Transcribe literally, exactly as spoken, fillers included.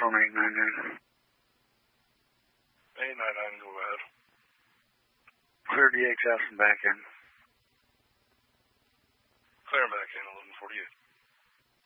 on eight nine nine. eight nine nine, go ahead. Clear D X out and back in. Clear back in, eleven forty-eight.